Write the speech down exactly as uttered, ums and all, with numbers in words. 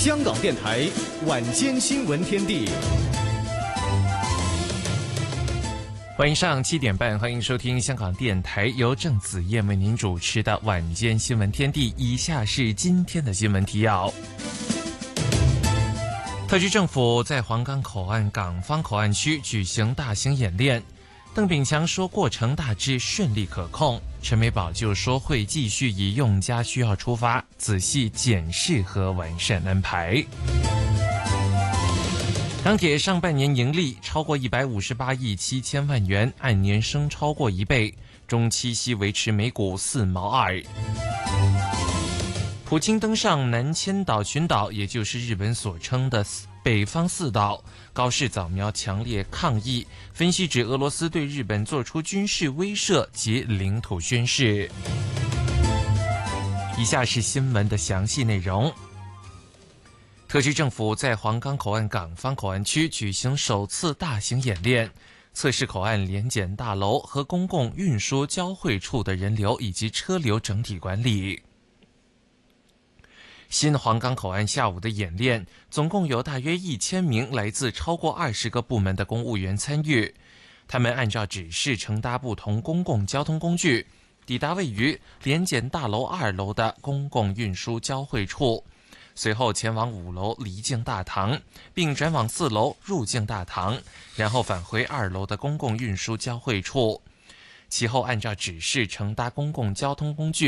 香港电台晚间新闻天地， 欢迎上七点半，欢迎收听香港电台由郑子燕为您主持的晚间新闻天地。以下是今天的新闻提要。特区政府在皇岗口岸港方口岸区举行大型演练，邓炳强说过程大致顺利可控，陈美宝就说会继续以用家需要出发，仔细检视和完善安排。港铁上半年盈利超过一百五十八亿七千万元，按年升超过一倍，中期息维持每股四毛二。普京登上南千岛群岛，也就是日本所称的北方四岛，高市早苗强烈抗议，分析指俄罗斯对日本做出军事威慑及领土宣示。以下是新闻的详细内容。特区政府在皇岗口岸港方口岸区举行首次大型演练，测试口岸联检大楼和公共运输交汇处的人流以及车流整体管理。新皇岗口岸下午的演练，总共有大约一千名来自超过二十个部门的公务员参与。他们按照指示乘搭不同公共交通工具，抵达位于联检大楼二楼的公共运输交汇处，随后前往五楼离境大堂，并转往四楼入境大堂，然后返回二楼的公共运输交汇处。其后按照指示乘搭公共交通工具